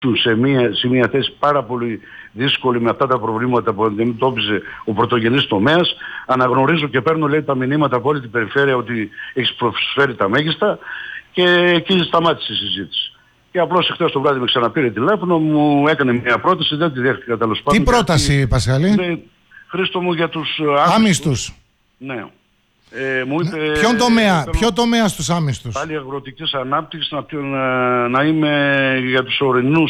σε μια θέση πάρα πολύ δύσκολη με αυτά τα προβλήματα που αντιμετώπιζε ο πρωτογενής τομέας. Αναγνωρίζω και παίρνω, λέει, τα μηνύματα από όλη την περιφέρεια ότι έχεις προσφέρει τα μέγιστα, και εκεί σταμάτησε η συζήτηση. Και απλώς εχθές το βράδυ με ξαναπήρε τηλέφωνο, μου έκανε μια πρόταση, δεν τη δέχτηκα τέλος πάντων. Τι πρόταση, Πασχαλή? Λέει, Χρήστο μου, για τους άμυστους. Ναι. Μου είπε, ποιο τομέα στους άμυστους? Πάλι αγροτικής ανάπτυξης, να είμαι για τους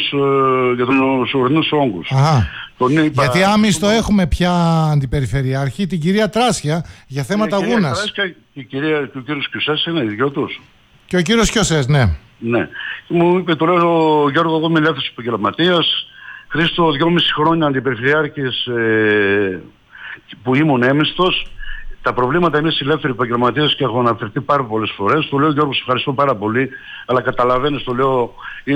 ορεινούς όγκους. Γιατί άμυστο έχουμε πια αντιπεριφερειάρχη, την κυρία Τράσια, για θέματα γούνας. Τράσια, και ο κύριος Κιουσές είναι οι δυο τους. Και ο κύριος Κιουσές, ναι. Ναι. Μου είπε, το λέω, Γιώργο, εγώ είμαι ελεύθερος επαγγελματίας. Χρήστο, 2,5 χρόνια αντιπεριφερειάρχης που ήμουν έμιστος. Τα προβλήματα είναι ελεύθεροι επαγγελματίες και έχω αναφερθεί πάρα πολλές φορές. Του λέω, Γιώργο, σε ευχαριστώ πάρα πολύ, αλλά καταλαβαίνεις, το λέω,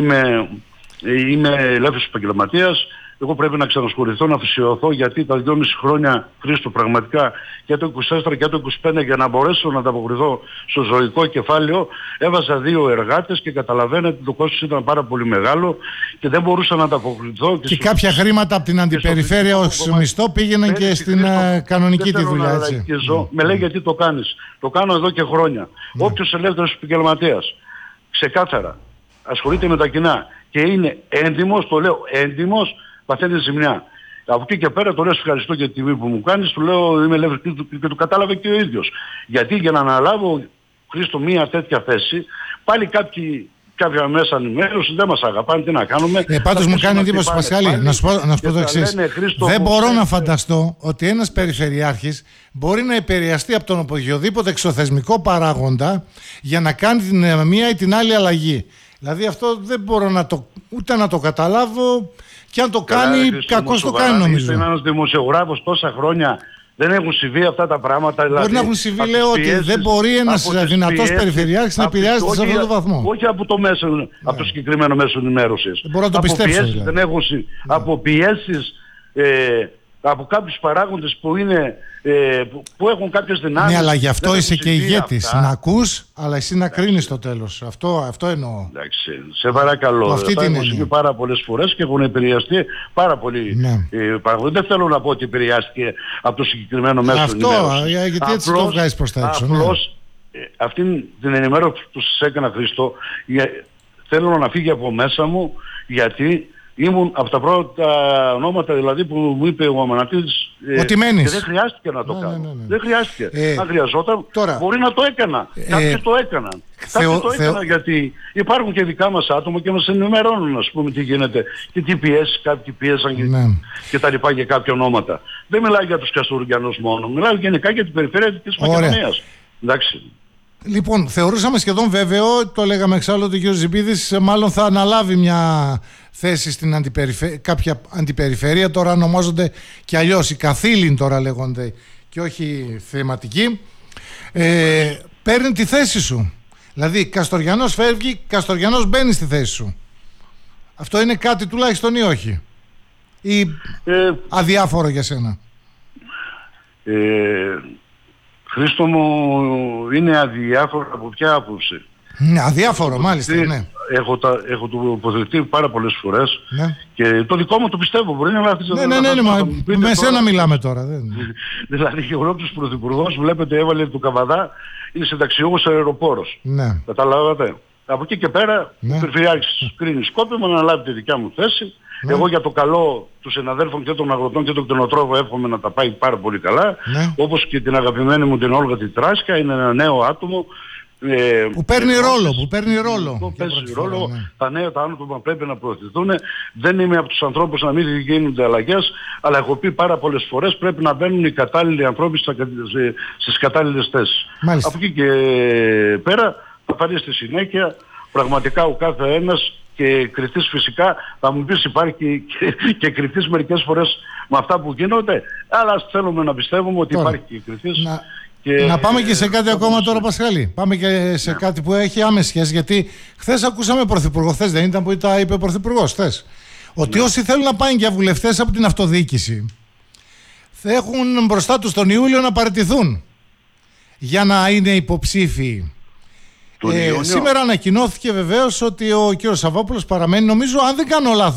είμαι ελεύθερος επαγγελματίας. Εγώ πρέπει να ξανασχοληθώ, να αφοσιωθώ, γιατί τα 2,5 χρόνια, Χρήστο, πραγματικά και το 24 και το 25, για να μπορέσω να ανταποκριθώ στο ζωικό κεφάλαιο, έβαζα 2 εργάτες και καταλαβαίνετε το κόστος ήταν πάρα πολύ μεγάλο και δεν μπορούσα να ανταποκριθώ. Και κάποια χρήματα από την αντιπεριφέρεια ως μισθό πήγαιναν και στην κανονική τη δουλειά. Με λέει, γιατί το κάνεις? Το κάνω εδώ και χρόνια. Όποιος ελεύθερος επαγγελματίας ξεκάθαρα ασχολείται με τα κοινά και είναι έντιμος, το λέω έντιμος, παθαίνει ζημιά. Από εκεί και πέρα το λέω, ευχαριστώ για τη τιμή που μου κάνεις, του λέω, είμαι ελεύθερος, και το κατάλαβε και ο ίδιος. Γιατί για να αναλάβω, Χρήστο, μια τέτοια θέση, πάλι κάποια μέσα ενημέρωση δεν μας αγαπάνε, τι να κάνουμε. Πάντως μου κάνει εντύπωση, Πασχάλη, να σου πω το εξής. Δεν μπορώ να φανταστώ ότι ένας περιφερειάρχης μπορεί να επηρεαστεί από τον οποιοδήποτε εξωθεσμικό παράγοντα για να κάνει την μία ή την άλλη αλλαγή. Δηλαδή αυτό δεν μπορώ ούτε να το καταλάβω, και αν το κάνει, κακώς το κάνει, νομίζω. Είναι ένας δημοσιογράφος τόσα χρόνια, δεν έχουν συμβεί αυτά τα πράγματα. Δηλαδή, μπορεί να έχουν συμβεί, λέω, ότι δεν μπορεί ένας δυνατός περιφερειάρχης να επηρεάζεται σε αυτόν τον βαθμό. Όχι από το μέσο, από το συγκεκριμένο μέσο ενημέρωσης. Δεν μπορώ να το πιστέψω. Δεν έχουν συμβεί. Από πιέσεις, από κάποιους παράγοντες που έχουν κάποιες δυνάμεις. Ναι, αλλά γι' αυτό είσαι και ηγέτης. Να ακούς, αλλά εσύ να κρίνεις στο τέλος. Αυτό εννοώ. Εντάξει, σε παρακαλώ. Αυτά έχουν συμβεί πάρα πολλές φορές και έχουν επηρεαστεί πάρα πολύ. Δεν θέλω να πω ότι επηρεάστηκε από το συγκεκριμένο μέσο ενημέρωσης. Γιατί έτσι το βγάζεις προς τα έξω. Απλώς αυτή την ενημέρωση που σας έκανα, Χρήστο, θέλω να φύγει από μέσα μου, γιατί ήμουν από τα πρώτα ονόματα, δηλαδή, που μου είπε ο Αμανατίδης, ότι μένεις. Και δεν χρειάστηκε να το κάνω. Δεν χρειάστηκε. Αν χρειαζόταν, μπορεί να το έκανα. Κάποιοι το έκαναν. Γιατί υπάρχουν και δικά μας άτομα και μας ενημερώνουν, ας πούμε, τι γίνεται και τι πιέσεις κάποιοι πίεσαν και τα λοιπά για κάποια ονόματα. Δεν μιλάω για τους Καστοριανούς μόνο. Μιλάω γενικά για την περιφέρεια της Μακεδονίας. Εντάξει. Λοιπόν, θεωρούσαμε σχεδόν βέβαιο, το λέγαμε εξάλλου, ότι ο κ. Ζιμπίδης μάλλον θα αναλάβει μια θέση στην κάποια αντιπεριφέρεια. Τώρα ονομάζονται και αλλιώς, οι καθήλυν τώρα λέγονται και όχι θεματικοί. Παίρνει τη θέση σου. Δηλαδή, Καστοριανός φεύγει, Καστοριανός μπαίνει στη θέση σου. Αυτό είναι κάτι τουλάχιστον ή όχι? Ή αδιάφορο για σένα? Χρήστο μου, είναι αδιάφορο από ποια άποψη? Αδιάφορο, μάλιστα, ναι. Έχω τοποθετηθεί πάρα πολλές φορές, και το δικό μου το πιστεύω. Μπορεί να λάθεις. Με εσένα μιλάμε τώρα. Δηλαδή, και ο ολόκληρος πρωθυπουργός, βλέπετε, έβαλε του Καβαδά, είναι συνταξιούχος αεροπόρος. Καταλάβατε. Από εκεί και πέρα, ο περιφερειάρχης κρίνει σκόπιμο να αναλάβει τη δικιά μου θέση. Εγώ για το καλό του συναδέλφων και των αγροτών και των κτηνοτρόφων εύχομαι να τα πάει πάρα πολύ καλά. Όπως και την αγαπημένη μου την Όλγα τη Τράσια, είναι ένα νέο άτομο. Που παίρνει ρόλο. Παίζει ρόλο. Τα νέα, τα άτομα πρέπει να προωθηθούν. Δεν είμαι από τους ανθρώπους να μην γίνονται αλλαγές, αλλά έχω πει πάρα πολλές φορές πρέπει να μπαίνουν οι κατάλληλοι ανθρώποι στις κατάλληλες θέσεις. Από εκεί και πέρα θα φανεί στη συνέχεια πραγματικά ο κάθε ένας, και κριτής φυσικά. Θα μου πεις, υπάρχει και κριτής μερικές φορές με αυτά που γίνονται, αλλά θέλουμε να πιστεύουμε ότι υπάρχει και κριτής. Να πάμε και σε κάτι ακόμα τώρα, Πασχάλη. Πάμε και σε κάτι που έχει άμεση σχέση. Γιατί χθες ακούσαμε πρωθυπουργό, χθες δεν ήταν που τα είπε ο πρωθυπουργός χθες? Ότι όσοι θέλουν να πάνε για βουλευτές από την αυτοδιοίκηση θα έχουν μπροστά τους τον Ιούλιο να παραιτηθούν για να είναι υποψήφιοι. Τον Ιούνιο. Σήμερα ανακοινώθηκε βεβαίως ότι ο κ. Σαββόπουλος παραμένει, νομίζω, αν δεν κάνω λάθος,